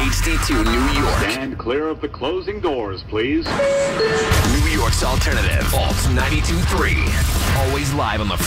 HD2 New York. Stand clear of the closing doors, please. New York's alternative. Alt 92.3. Always live on the